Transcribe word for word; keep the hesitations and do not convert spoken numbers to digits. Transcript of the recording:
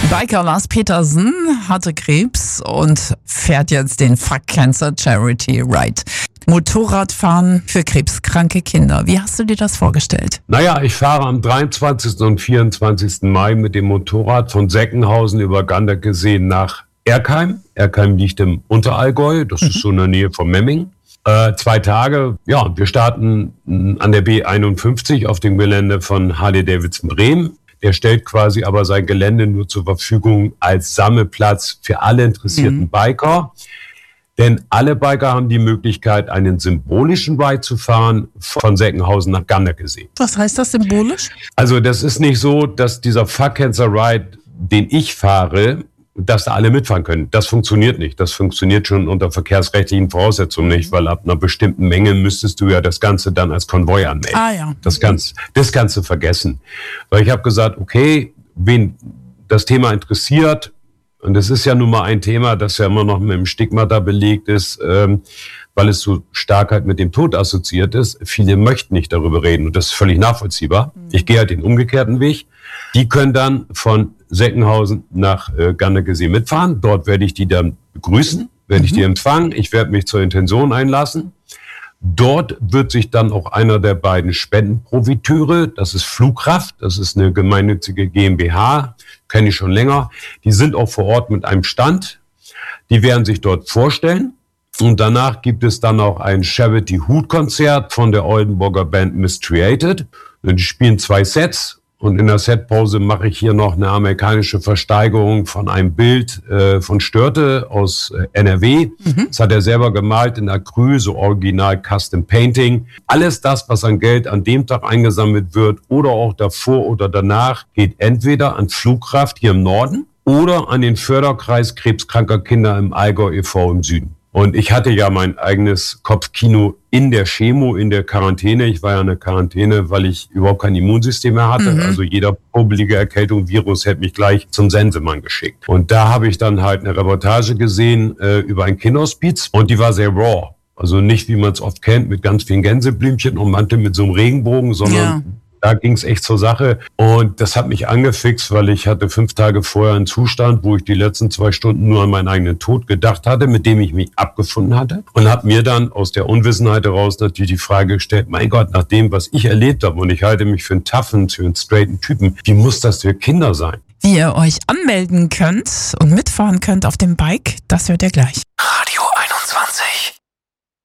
Biker Lars Petersen hatte Krebs und fährt jetzt den Fuck Cancer Charity Ride. Motorradfahren für krebskranke Kinder. Wie hast du dir das vorgestellt? Naja, ich fahre am dreiundzwanzigsten und vierundzwanzigsten Mai mit dem Motorrad von Seckenhausen über Ganderkesee nach Erkheim. Erkheim liegt im Unterallgäu, das mhm. ist so in der Nähe von Memmingen. Äh, zwei Tage, ja, wir starten an der B einundfünfzig auf dem Gelände von Harley-Davidson Bremen. Der stellt quasi aber sein Gelände nur zur Verfügung als Sammelplatz für alle interessierten mhm. Biker. Denn alle Biker haben die Möglichkeit, einen symbolischen Ride zu fahren von Seckenhausen nach Ganderkesee. Was heißt das symbolisch? Also das ist nicht so, dass dieser Fuck Cancer Ride, den ich fahre, dass da alle mitfahren können. Das funktioniert nicht. Das funktioniert schon unter verkehrsrechtlichen Voraussetzungen nicht, weil ab einer bestimmten Menge müsstest du ja das Ganze dann als Konvoi anmelden. Ah ja. Das Ganze, das Ganze vergessen. Weil ich habe gesagt, okay, wen das Thema interessiert, und das ist ja nun mal ein Thema, das ja immer noch mit dem Stigma da belegt ist, ähm, weil es so stark halt mit dem Tod assoziiert ist. Viele möchten nicht darüber reden und das ist völlig nachvollziehbar. Mhm. Ich gehe halt den umgekehrten Weg. Die können dann von Seckenhausen nach äh, Ganderkesee mitfahren. Dort werde ich die dann begrüßen, werde mhm. ich die empfangen. Ich werde mich zur Intention einlassen. Dort wird sich dann auch einer der beiden Spendenprofiteure, das ist Flugkraft, das ist eine gemeinnützige GmbH, kenne ich schon länger, die sind auch vor Ort mit einem Stand. Die werden sich dort vorstellen. Und danach gibt es dann auch ein Charity-Hut-Konzert von der Oldenburger Band Mistreated. Die spielen zwei Sets. Und in der Setpause mache ich hier noch eine amerikanische Versteigerung von einem Bild äh, von Störte aus äh, N R W. Mhm. Das hat er selber gemalt in Acryl, so original Custom Painting. Alles das, was an Geld an dem Tag eingesammelt wird oder auch davor oder danach, geht entweder an Flugkraft hier im Norden oder an den Förderkreis krebskranker Kinder im Allgäu e V im Süden. Und ich hatte ja mein eigenes Kopfkino in der Chemo, in der Quarantäne. Ich war ja in der Quarantäne, weil ich überhaupt kein Immunsystem mehr hatte. Mhm. Also jeder probelige Erkältung, Virus hätte mich gleich zum Sensemann geschickt. Und da habe ich dann halt eine Reportage gesehen äh, über ein Kinderhospiz und die war sehr raw. Also nicht, wie man es oft kennt, mit ganz vielen Gänseblümchen und Mantel mit so einem Regenbogen, sondern ja. Da ging es echt zur Sache und das hat mich angefixt, weil ich hatte fünf Tage vorher einen Zustand, wo ich die letzten zwei Stunden nur an meinen eigenen Tod gedacht hatte, mit dem ich mich abgefunden hatte und habe mir dann aus der Unwissenheit heraus natürlich die Frage gestellt, mein Gott, nach dem, was ich erlebt habe und ich halte mich für einen toughen, für einen straighten Typen, wie muss das für Kinder sein? Wie ihr euch anmelden könnt und mitfahren könnt auf dem Bike, das hört ihr gleich. Radio